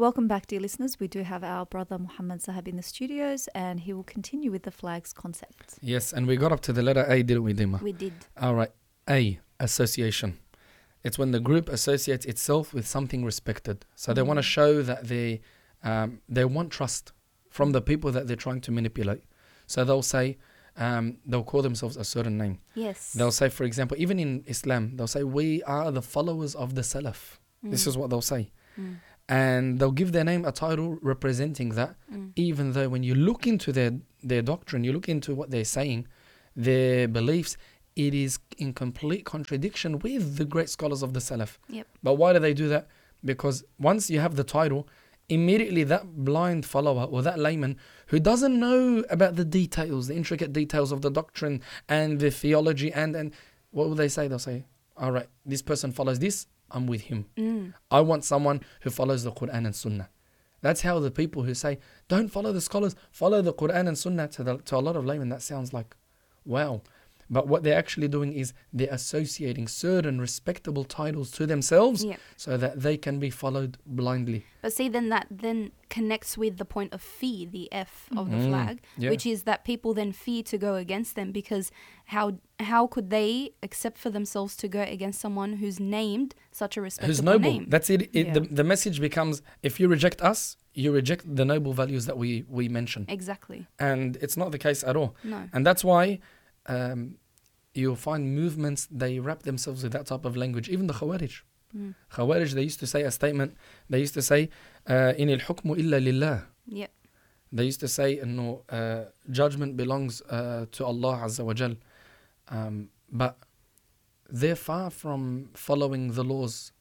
Welcome back, dear listeners. We do have our brother Muhammad Zahab in the studios, and he will continue with the flags concept. Yes, and we got up to the letter A, didn't we, Dima? We did. All right. A, association. It's when the group associates itself with something respected. So they want to show that they want trust from the people that they're trying to manipulate. So they'll say, they'll call themselves a certain name. Yes. They'll say, for example, even in Islam, they'll say, we are the followers of the Salaf. This is what they'll say. And they'll give their name a title representing that, even though when you look into their doctrine, you look into what they're saying, their beliefs, it is in complete contradiction with the great scholars of the Salaf. Yep. But why do they do that? Because once you have the title, immediately that blind follower or that layman who doesn't know about the details, the intricate details of the doctrine and the theology, and what will they say? They'll say, all right, this person follows this, I'm with him. I want someone who follows the Quran and Sunnah. That's how the people who say, don't follow the scholars, follow the Quran and Sunnah, to a lot of laymen, that sounds like, wow. But what they're actually doing is they're associating certain respectable titles to themselves so that they can be followed blindly. But see, then that then connects with the point of fear, the F of the flag, which is that people then fear to go against them, because how could they accept for themselves to go against someone who's named such a respectable who's noble name? That's it. The message becomes, if you reject us, you reject the noble values that we mention. Exactly. And it's not the case at all. No. And that's why you'll find movements, they wrap themselves with that type of language. Even the Khawarij. Khawarij, they used to say a statement. They used to say, "In al-hukmu illa lillah." Yep. They used to say, "No, judgment belongs to Allah Azza wa Jal." But they're far from following the laws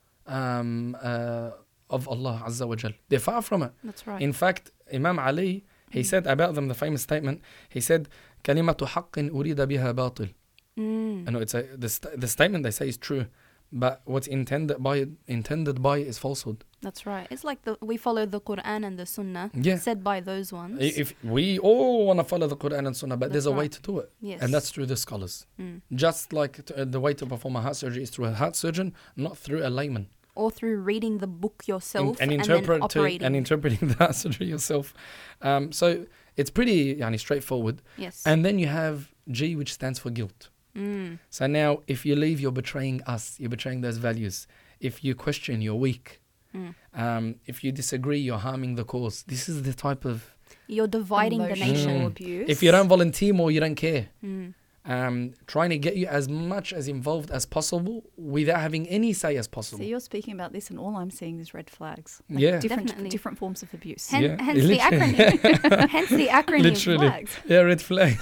of Allah Azza wa Jal. They're far from it. That's right. In fact, Imam Ali, he said about them the famous statement. He said, "Kalimatu haqqin urida biha batil." I know the statement they say is true, but what's intended by it is falsehood. That's right. It's like we follow the Quran and the Sunnah said by those ones. If we all want to follow the Quran and Sunnah, but there's a way to do it, Yes. and that's through the scholars. Just like the way to perform a heart surgery is through a heart surgeon, not through a layman. Or through reading the book yourself and then operating. and interpreting the heart surgery yourself. So it's pretty straightforward. Yes. And then you have G, which stands for guilt. So now, if you leave, you're betraying us. You're betraying those values. If you question, you're weak. If you disagree, you're harming the cause. This is the type of... You're dividing the nation. Abuse. If you don't volunteer more, you don't care. Trying to get you as much as involved as possible without having any say as possible. So you're speaking about this, and all I'm seeing is red flags. Definitely. Different forms of abuse. Hence the acronym. Hence the acronym. Literally. Flags. Yeah, red flag.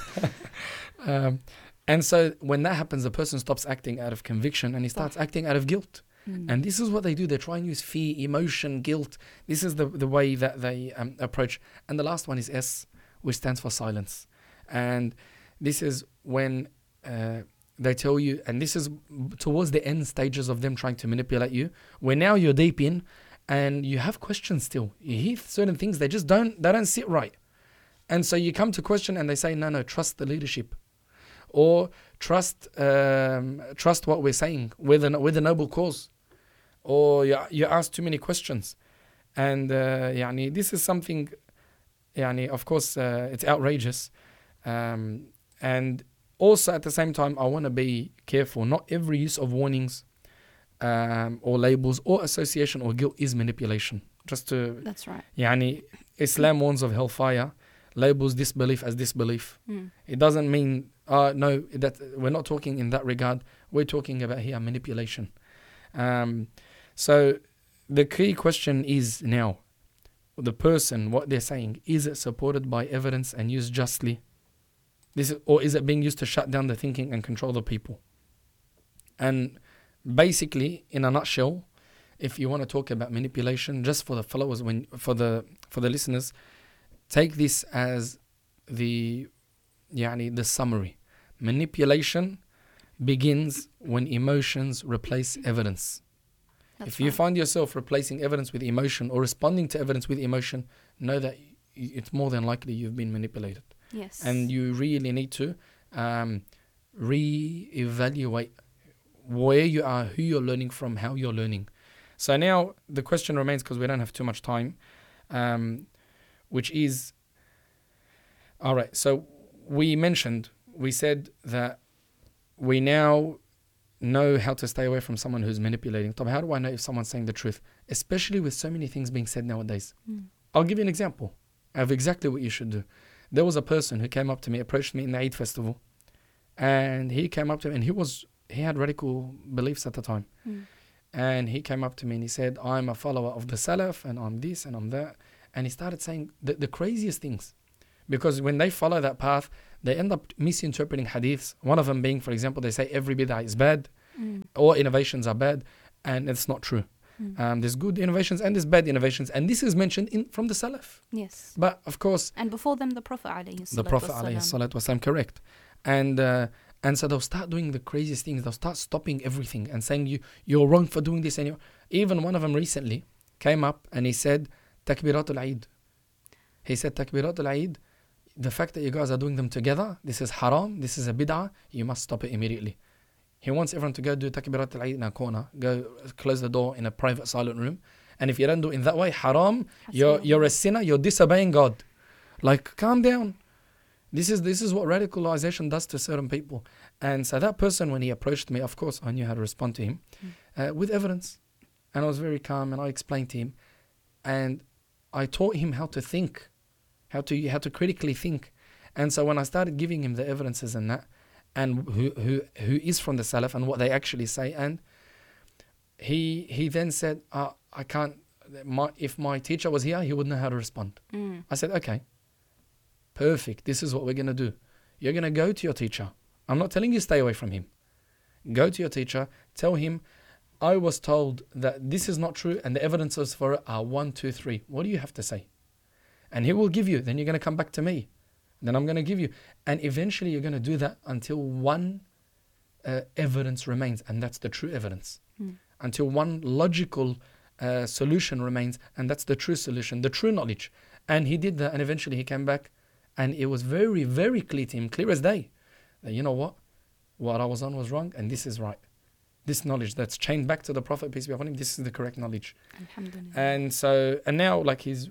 And so when that happens, the person stops acting out of conviction and he starts acting out of guilt. And this is what they do. They try and use fear, emotion, guilt. This is the way that they approach. And the last one is S, which stands for silence. And this is when they tell you, and this is towards the end stages of them trying to manipulate you, where now you're deep in and you have questions still. You hear certain things, they don't sit right. And so you come to question and they say, no, trust the leadership. Or trust what we're saying with a noble cause. Or you ask too many questions. And this is something, of course, it's outrageous. And also at the same time, I want to be careful. Not every use of warnings or labels or association or guilt is manipulation. That's right. Islam warns of hellfire, labels disbelief as disbelief. It doesn't mean, no, that we're not talking in that regard. We're talking about here manipulation. So the key question is now, the person, what they're saying, is it supported by evidence and used justly? Or is it being used to shut down the thinking and control the people? And basically, in a nutshell, if you want to talk about manipulation, just for the followers, for the listeners, take this as the summary. Manipulation begins when emotions replace evidence. If you find yourself replacing evidence with emotion or responding to evidence with emotion, know that it's more than likely you've been manipulated. Yes. And you really need to re-evaluate where you are, who you're learning from, how you're learning. So now the question remains, because we don't have too much time, which is, all right, so we said that we now know how to stay away from someone who's manipulating. How do I know if someone's saying the truth? Especially with so many things being said nowadays. I'll give you an example of exactly what you should do. There was a person who came up to me, approached me in the Eid festival, and he came up to me, and he had radical beliefs at the time. And he came up to me and he said, I'm a follower of the Salaf, and I'm this and I'm that. And he started saying the craziest things. Because when they follow that path, they end up misinterpreting hadiths. One of them being, for example, they say every bid'ah is bad, all innovations are bad, and it's not true. There's good innovations and there's bad innovations, and this is mentioned from the Salaf. Yes. But of course, and before them, the Prophet alayhi salatu wasalam, correct. And so they'll start doing the craziest things. They'll start stopping everything and saying you're wrong for doing this. And even one of them recently came up and he said Takbiratul Eid. He said Takbiratul Eid, the fact that you guys are doing them together, this is haram, this is a bid'ah, you must stop it immediately. He wants everyone to go do Takbiratul Eid in a corner, go close the door in a private silent room. And if you don't do it in that way, haram, you're a sinner, you're disobeying God. Like, calm down. This is what radicalization does to certain people. And so that person, when he approached me, of course, I knew how to respond to him with evidence. And I was very calm and I explained to him. And I taught him how to think, how to critically think. And so when I started giving him the evidences and that, and who is from the Salaf and what they actually say, and he then said, I can't, if my teacher was here, he would know how to respond. I said, okay, perfect, this is what we're going to do. You're going to go to your teacher. I'm not telling you stay away from him. Go to your teacher, tell him, I was told that this is not true and the evidences for it are 1, 2, 3. What do you have to say? And he will give you. Then you're going to come back to me. Then I'm going to give you. And eventually you're going to do that until one evidence remains, and that's the true evidence. Until one logical solution remains, and that's the true solution, the true knowledge. And he did that, and eventually he came back, and it was very, very clear to him, clear as day, that you know what I was on was wrong, and this is right. This knowledge that's chained back to the Prophet, peace be upon him, this is the correct knowledge. Alhamdulillah. And now, like he's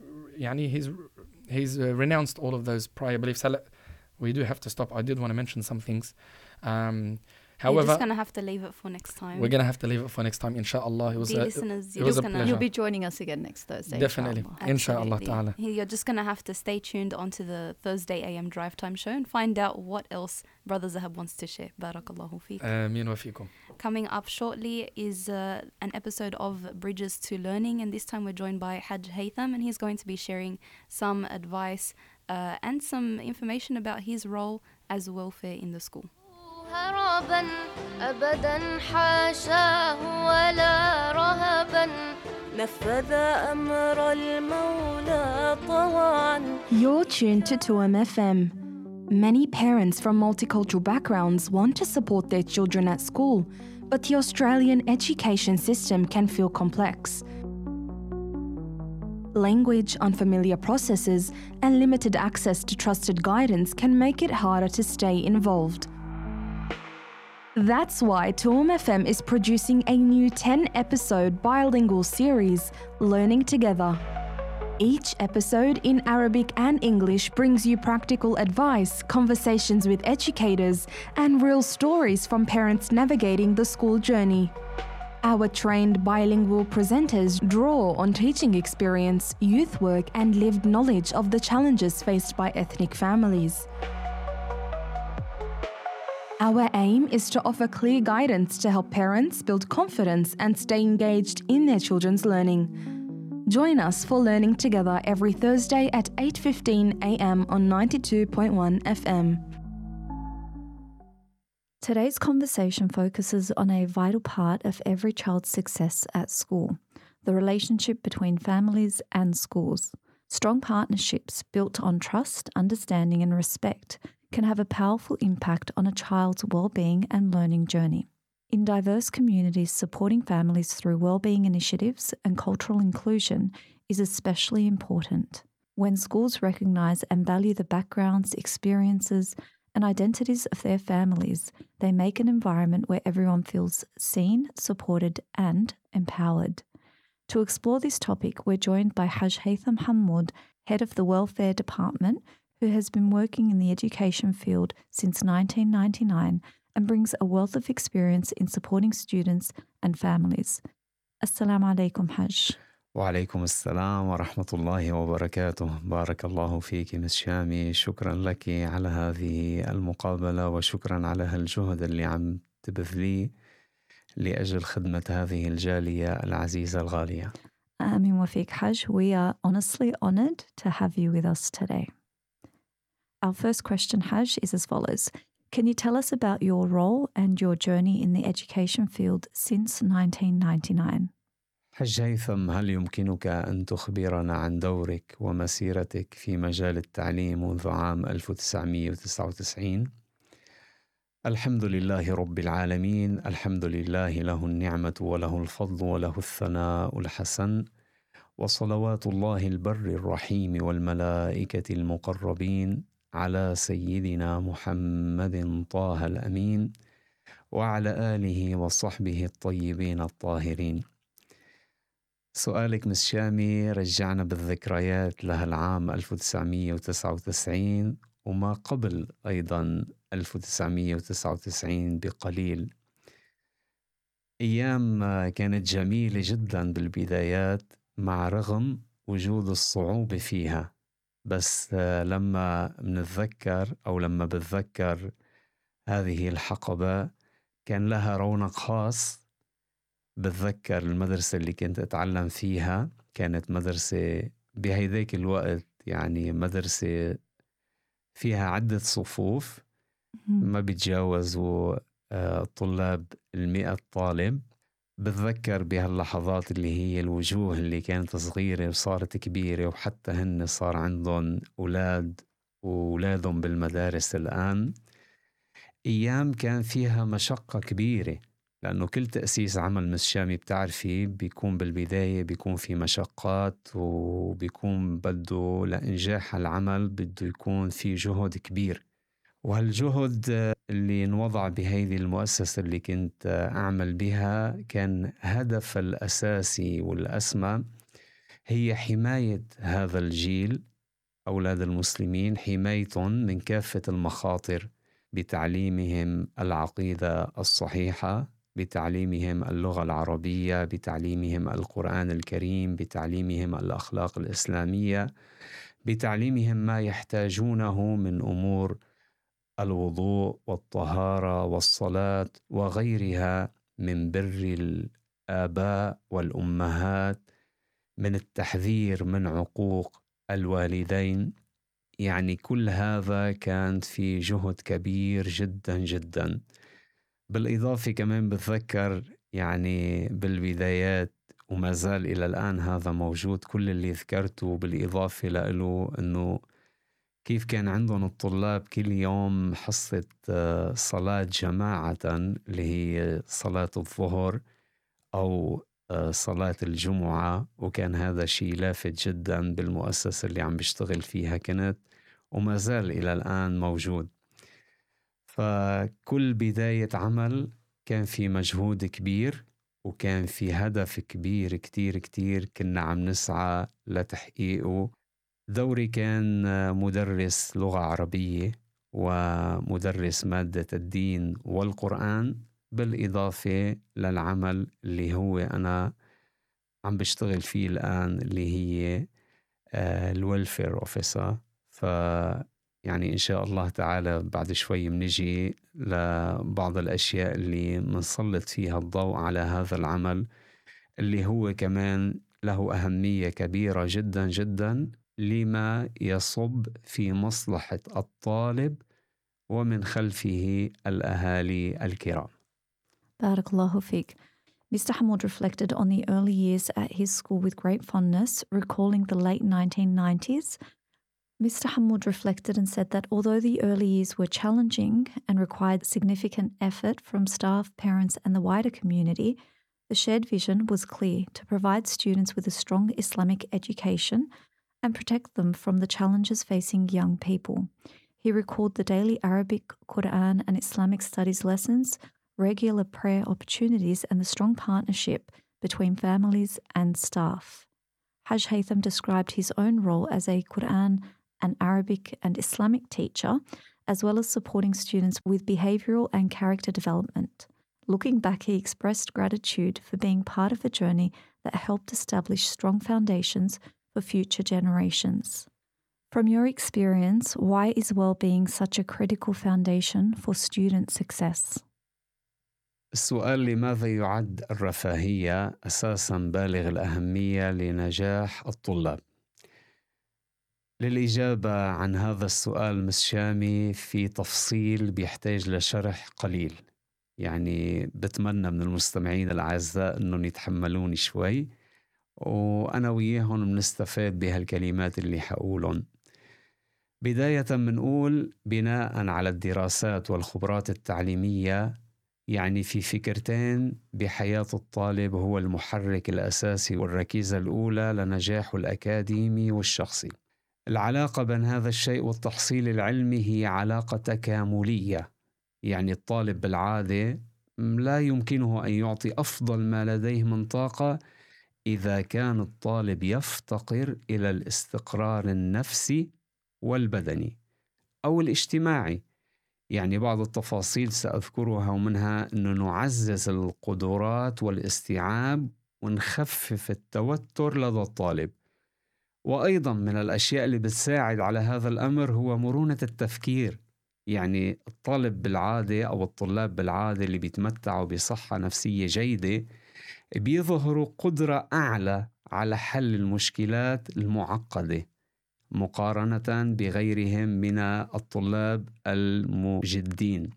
renounced all of those prior beliefs. We do have to stop. I did want to mention some things. However, you're just going to have to leave it for next time. We're going to have to leave it for next time, inshallah. It was a pleasure. You'll be joining us again next Thursday. Definitely, inshallah ta'ala. You're just going to have to stay tuned onto the Thursday AM Drive Time show and find out what else Brother Zahab wants to share. Barakallahu feek. Ameen wa feekum. Coming up shortly is an episode of Bridges to Learning, and this time we're joined by Hajj Haytham, and he's going to be sharing some advice and some information about his role as welfare in the school. هربا أبدا حاشاه ولا رهبا نفذ أمر المولى طوعا. You're tuned to 2M FM. Many parents from multicultural backgrounds want to support their children at school, but the Australian education system can feel complex. Language, unfamiliar processes, and limited access to trusted guidance can make it harder to stay involved. That's why 2M FM is producing a new 10-episode bilingual series, Learning Together. Each episode in Arabic and English brings you practical advice, conversations with educators, and real stories from parents navigating the school journey. Our trained bilingual presenters draw on teaching experience, youth work, and lived knowledge of the challenges faced by ethnic families. Our aim is to offer clear guidance to help parents build confidence and stay engaged in their children's learning. Join us for Learning Together every Thursday at 8:15 a.m. on 92.1 FM. Today's conversation focuses on a vital part of every child's success at school, the relationship between families and schools. Strong partnerships built on trust, understanding, and respect can have a powerful impact on a child's well-being and learning journey. In diverse communities, supporting families through well-being initiatives and cultural inclusion is especially important. When schools recognise and value the backgrounds, experiences, and identities of their families, they make an environment where everyone feels seen, supported, and empowered. To explore this topic, we're joined by Haj Haytham Hammoud, Head of the Welfare Department, who has been working in the education field since 1999 and brings a wealth of experience in supporting students and families. Assalamu alaikum, Haj. وعليكم السلام ورحمة الله وبركاته. بارك الله فيك مس شامي. شكرا لك على هذه المقابلة وشكرا على هالجهد اللي عم تبذليه لأجل خدمة هذه الجالية العزيزة الغالية. Amin wa fiq, Haj. We are honestly honoured to have you with us today. Our first question, Haj, is as follows. Can you tell us about your role and your journey in the education field since 1999? حج هيثم، هل يمكنك أن تخبرنا عن دورك ومسيرتك في مجال التعليم منذ عام 1999؟ الحمد لله رب العالمين، الحمد لله له النعمة وله الفضل وله الثناء الحسن، وصلوات الله البر الرحيم والملائكة المقربين على سيدنا محمد طه الأمين وعلى آله وصحبه الطيبين الطاهرين. سؤالك مس شامي رجعنا بالذكريات لهالعام 1999 وما قبل أيضا 1999 بقليل. أيام كانت جميلة جدا بالبدايات مع رغم وجود الصعوبة فيها، بس لما بنتذكر أو لما بتذكر هذه الحقبة كان لها رونق خاص. بتذكر المدرسة اللي كنت أتعلم فيها كانت مدرسة بهيداك الوقت، يعني مدرسة فيها عدة صفوف ما بيتجاوزوا طلاب 100 طالب. بتذكر بهاللحظات اللي هي الوجوه اللي كانت صغيرة وصارت كبيرة، وحتى هن صار عندهم أولاد وأولادهم بالمدارس الآن. أيام كان فيها مشقة كبيرة، لأنه كل تأسيس عمل مس شامي بتعرفي بيكون بالبداية بيكون في مشقات، وبيكون بده لإنجاح العمل بده يكون في جهد كبير. وهالجهد اللي انوضع بهذه المؤسسة اللي كنت أعمل بها كان هدف الأساسي والأسمى هي حماية هذا الجيل أولاد المسلمين، حمايتهم من كافة المخاطر بتعليمهم العقيدة الصحيحة، بتعليمهم اللغة العربية، بتعليمهم القرآن الكريم، بتعليمهم الأخلاق الإسلامية، بتعليمهم ما يحتاجونه من أمور الوضوء والطهارة والصلاة وغيرها من بر الآباء والأمهات، من التحذير من عقوق الوالدين. يعني كل هذا كان في جهد كبير جدا جدا. بالإضافة كمان بتذكر يعني بالبدايات وما زال إلى الآن هذا موجود، كل اللي ذكرته بالإضافة له أنه كيف كان عندهم الطلاب كل يوم حصة صلاة جماعة اللي هي صلاة الظهر أو صلاة الجمعة، وكان هذا شيء لافت جدا بالمؤسسة اللي عم بشتغل فيها كنت، وما زال إلى الآن موجود. فكل بداية عمل كان في مجهود كبير وكان في هدف كبير كتير كتير كنا عم نسعى لتحقيقه. دوري كان مدرس لغة عربية ومدرس مادة الدين والقرآن، بالإضافة للعمل اللي هو أنا عم بشتغل فيه الآن اللي هي الويلفير أوفيسر. يعني إن شاء الله تعالى بعد شوي منجي لبعض الأشياء اللي منسلط فيها الضوء على هذا العمل اللي هو كمان له أهمية كبيرة جدا جدا لما يصب في مصلحة الطالب ومن خلفه الأهالي الكرام. Barakallahu fiqh. Mr. Hammoud reflected on the early years at his school with great fondness, recalling the late 1990s. Mr. Hammoud reflected and said that although the early years were challenging and required significant effort from staff, parents, and the wider community, the shared vision was clear to provide students with a strong Islamic education and protect them from the challenges facing young people. He recalled the daily Arabic, Quran, and Islamic studies lessons, regular prayer opportunities, and the strong partnership between families and staff. Haj Haytham described his own role as a Quran and Arabic and Islamic teacher, as well as supporting students with behavioural and character development. Looking back, he expressed gratitude for being part of a journey that helped establish strong foundations for future generations. From your experience, why is well-being such a critical foundation for student success? السؤال: لماذا يعد الرفاهية أساساً بالغ الأهمية لنجاح الطلاب؟ للإجابة عن هذا السؤال مس شامي في تفصيل بيحتاج لشرح قليل، يعني بتمنى من المستمعين الأعزاء أنهم يتحملوني شوي وأنا وياهم بنستفاد بهالكلمات اللي حقولهم. بداية بنقول بناء على الدراسات والخبرات التعليمية، يعني في فكرتين بحياة الطالب هو المحرك الأساسي والركيزة الأولى لنجاحه الأكاديمي والشخصي. العلاقة بين هذا الشيء والتحصيل العلمي هي علاقة تكاملية، يعني الطالب بالعادة لا يمكنه أن يعطي أفضل ما لديه من طاقة إذا كان الطالب يفتقر إلى الاستقرار النفسي والبدني أو الاجتماعي. يعني بعض التفاصيل سأذكرها، ومنها أنه نعزز القدرات والاستيعاب ونخفف التوتر لدى الطالب. وأيضا من الأشياء اللي بتساعد على هذا الأمر هو مرونة التفكير. يعني الطالب بالعادة أو الطلاب بالعادة اللي بيتمتعوا بصحة نفسية جيدة بيظهروا قدرة أعلى على حل المشكلات المعقدة مقارنة بغيرهم من الطلاب المجدين.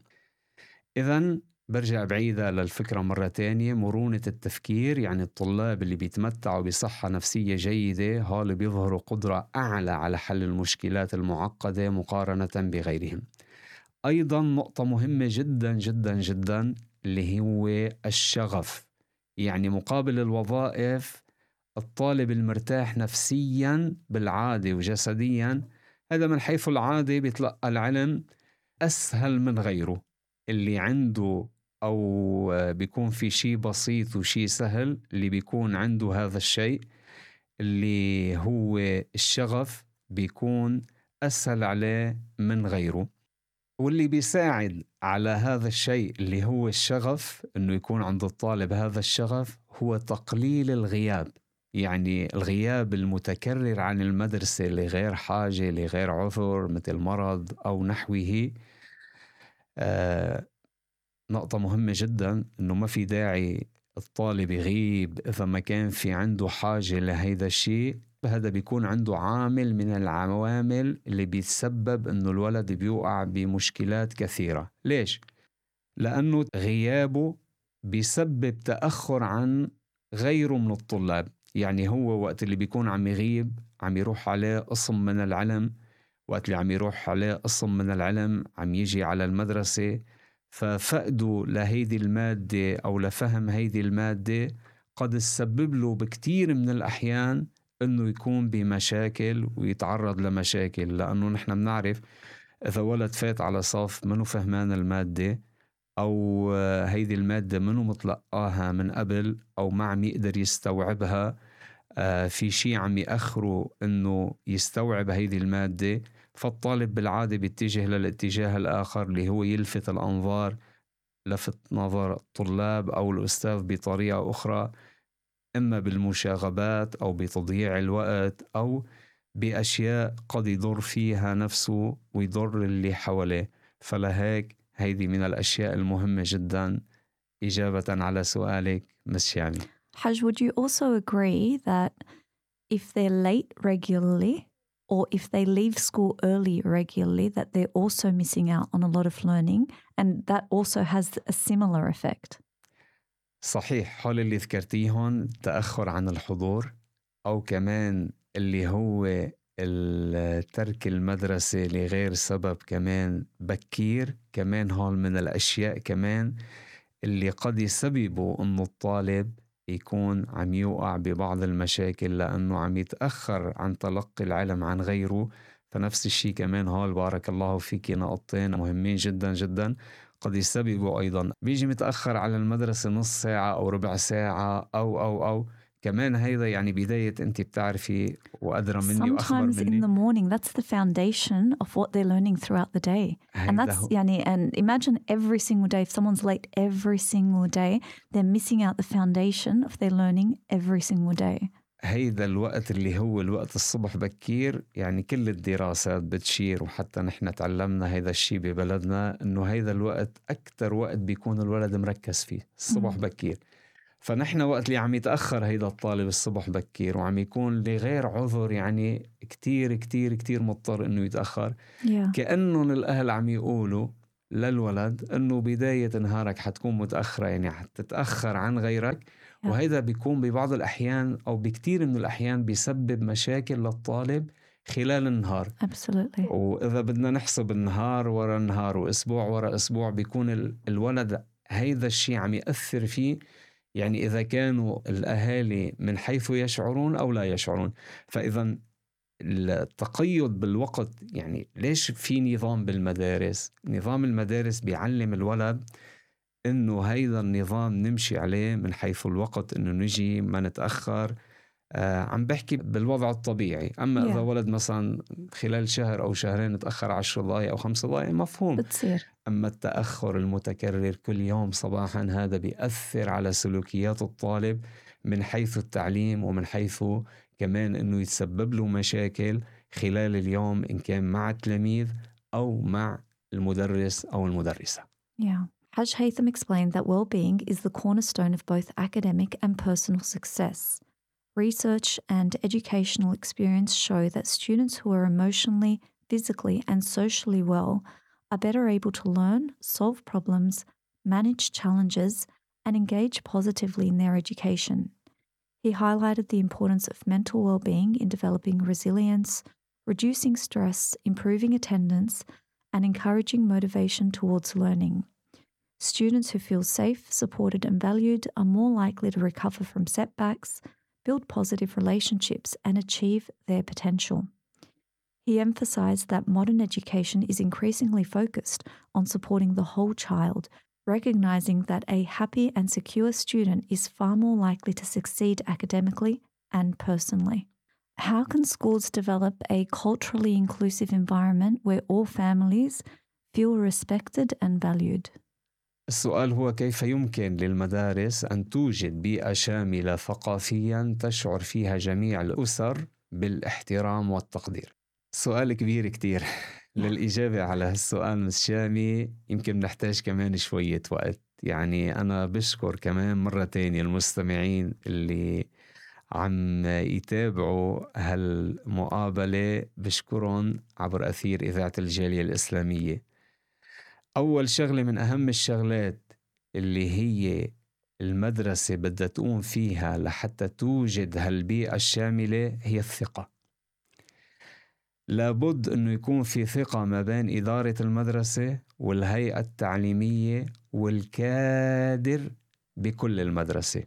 إذن برجع بعيدة للفكرة مرة تانية، مرونة التفكير، يعني الطلاب اللي بيتمتعوا بصحة نفسية جيدة هول بيظهروا قدرة أعلى على حل المشكلات المعقدة مقارنة بغيرهم. أيضا نقطة مهمة جدا جدا جدا اللي هو الشغف. يعني مقابل الوظائف، الطالب المرتاح نفسيا بالعادة وجسديا، هذا من حيث العادة بيتلقى العلم أسهل من غيره اللي عنده أو بيكون في شيء بسيط وشيء سهل. اللي بيكون عنده هذا الشيء اللي هو الشغف بيكون أسهل عليه من غيره. واللي بيساعد على هذا الشيء اللي هو الشغف، إنه يكون عند الطالب هذا الشغف، هو تقليل الغياب. يعني الغياب المتكرر عن المدرسة لغير حاجة، لغير عذر مثل مرض أو نحوه. نقطة مهمة جدا، إنه ما في داعي الطالب يغيب إذا ما كان في عنده حاجة لهذا الشيء. هذا بيكون عنده عامل من العوامل اللي بيتسبب إنه الولد بيوقع بمشكلات كثيرة. ليش؟ لأنه غيابه بيسبب تأخر عن غيره من الطلاب. يعني هو وقت اللي بيكون عم يغيب عم يروح عليه قسم من العلم، وقت اللي عم يروح عليه قسم من العلم عم يجي على المدرسة، ففقده لهيدي المادة أو لفهم هيدي المادة قد تسبب له بكتير من الأحيان إنه يكون بمشاكل ويتعرض لمشاكل. لأنه نحن بنعرف إذا ولد فات على صف منه فهمان المادة، أو هيدي المادة منه مطلقاها من قبل، أو ما عم يقدر يستوعبها، في شيء عم يأخره إنه يستوعب هيدي المادة، فالطالب بالعادة بيتجه للاتجاه الآخر اللي هو يلفت الأنظار، لفت نظر الطلاب أو الأستاذ بطريقة أخرى، إما بالمشاغبات أو بتضييع الوقت أو بأشياء قد يضر فيها نفسه ويضر اللي حواليه. فلهيك هيدي من الأشياء المهمة جدا إجابة على سؤالك مس شامي. Haj, would you also agree that if they're late regularly or if they leave school early regularly, that they're also missing out on a lot of learning, and that also has a similar effect? صحيح، حول اللي ذكرتيهن، التأخر عن الحضور أو كمان اللي هو ترك المدرسة لغير سبب كمان بكير، كمان هول من الأشياء كمان اللي قد يسببوا أن الطالب يكون عم يوقع ببعض المشاكل لأنه عم يتأخر عن تلقي العلم عن غيره. فنفس الشيء كمان هول، بارك الله فيك، نقطتين مهمين جدا جدا قد يسببوا أيضا بيجي متأخر على المدرسة نص ساعة أو ربع ساعة أو كمان هيدا يعني بداية أنت بتعرفي وأدرى مني وأخبر مني. Sometimes in the morning, that's the foundation of what they're learning throughout the day. And that's, and imagine every single day, if someone's late every single day, they're missing out the foundation of their learning every single day. هيدا الوقت اللي هو الوقت الصبح بكير، يعني كل الدراسات بتشير وحتى نحن تعلمنا هيدا الشيء ببلدنا إنه هيدا الوقت أكتر وقت بيكون الولد مركز فيه الصبح بكير. فنحن وقت اللي عم يتأخر هيدا الطالب الصبح بكير وعم يكون لغير عذر يعني كتير كتير كتير مضطر إنه يتأخر، كأنهم الأهل عم يقولوا للولد إنه بداية نهارك حتكون متأخرة، يعني حتتأخر عن غيرك. وهذا بيكون ببعض الأحيان أو بكتير من الأحيان بيسبب مشاكل للطالب خلال النهار. Absolutely. وإذا بدنا نحسب النهار ورا النهار وأسبوع ورا أسبوع بيكون الولد هيدا الشيء عم يأثر فيه، يعني إذا كانوا الأهالي من حيث يشعرون أو لا يشعرون. فإذا التقيد بالوقت، يعني ليش في نظام بالمدارس؟ نظام المدارس بيعلم الولد إنه هيدا النظام نمشي عليه من حيث الوقت، إنه نجي ما نتأخر. عم بحكي بالوضع الطبيعي. أما إذا ولد مثلا خلال شهر أو شهرين تأخر 10 دقائق أو 5 دقائق مفهوم بتصير. أما التأخر المتكرر كل يوم صباحا هذا بيأثر على سلوكيات الطالب من حيث التعليم ومن حيث كمان إنه يتسبب له مشاكل خلال اليوم إن كان مع التلاميذ أو مع المدرس أو المدرسة. Haj Haytham explained that well-being is the cornerstone of both academic and personal success. Research and educational experience show that students who are emotionally, physically, and socially well are better able to learn, solve problems, manage challenges, and engage positively in their education. He highlighted the importance of mental well-being in developing resilience, reducing stress, improving attendance, and encouraging motivation towards learning. Students who feel safe, supported, and valued are more likely to recover from setbacks, build positive relationships, and achieve their potential. He emphasized that modern education is increasingly focused on supporting the whole child, recognizing that a happy and secure student is far more likely to succeed academically and personally. How can schools develop a culturally inclusive environment where all families feel respected and valued? السؤال هو كيف يمكن للمدارس أن توجد بيئة شاملة ثقافياً تشعر فيها جميع الأسر بالاحترام والتقدير؟ سؤال كبير كتير. للإجابة على هالسؤال مشامي يمكن نحتاج كمان شوية وقت. يعني أنا بشكر كمان مرة تانية المستمعين اللي عم يتابعوا هالمقابلة، بشكرهم عبر أثير إذاعة الجالية الإسلامية. أول شغلة من أهم الشغلات اللي هي المدرسة بدها تقوم فيها لحتى توجد هالبيئة الشاملة هي الثقة. لابد أنه يكون في ثقة ما بين إدارة المدرسة والهيئة التعليمية والكادر بكل المدرسة.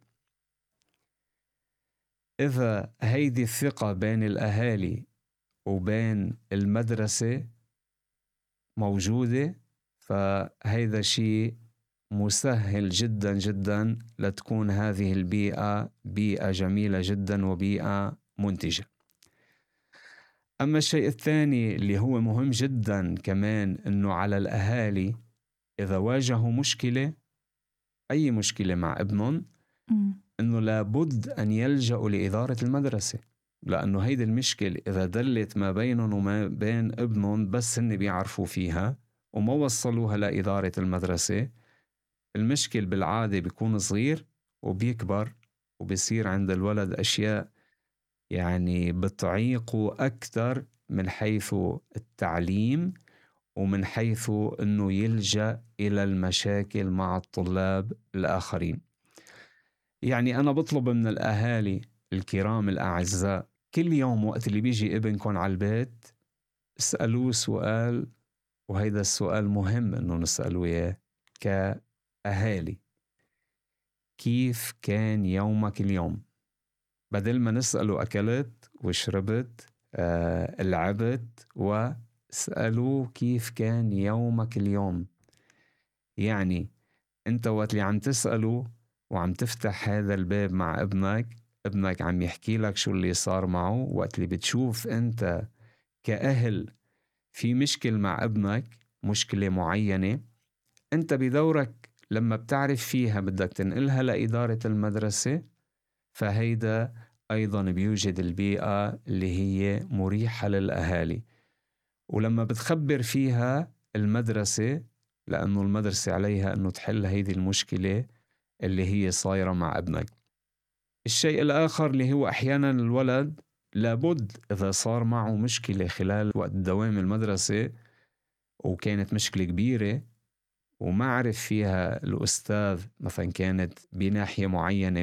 إذا هيدي الثقة بين الأهالي وبين المدرسة موجودة، فهذا شيء مسهل جدا جدا لتكون هذه البيئة بيئة جميلة جدا وبيئة منتجة. أما الشيء الثاني اللي هو مهم جدا كمان، إنه على الأهالي إذا واجهوا مشكلة، أي مشكلة مع ابنهم، إنه لابد أن يلجأوا لإدارة المدرسة، لأنه هيدي المشكلة إذا دلت ما بينهم وما بين ابنهم بس هن بيعرفوا فيها وما وصلوها لإدارة المدرسة، المشكل بالعادة بيكون صغير وبيكبر وبيصير عند الولد أشياء يعني بتعيقه أكثر من حيث التعليم ومن حيث أنه يلجأ إلى المشاكل مع الطلاب الآخرين. يعني أنا بطلب من الأهالي الكرام الأعزاء كل يوم وقت اللي بيجي ابنكم على البيت اسألوه سؤال، وهيدا السؤال مهم أنه نسألوه إياه كأهالي: كيف كان يومك اليوم؟ بدل ما نسأله أكلت وشربت لعبت، واسألوه كيف كان يومك اليوم، يعني أنت وقت اللي عم تسأله وعم تفتح هذا الباب مع ابنك عم يحكي لك شو اللي صار معه. وقت اللي بتشوف أنت كأهل في مشكلة مع ابنك، مشكلة معينة، أنت بدورك لما بتعرف فيها بدك تنقلها لإدارة المدرسة، فهيدا أيضا بيوجد البيئة اللي هي مريحة للأهالي. ولما بتخبر فيها المدرسة، لأنه المدرسة عليها أنه تحل هيدي المشكلة اللي هي صايرة مع ابنك. الشيء الآخر اللي هو أحيانا الولد لابد إذا صار معه مشكلة خلال وقت دوام المدرسة وكانت مشكلة كبيرة وما عرف فيها الأستاذ، مثلا كانت بناحية معينة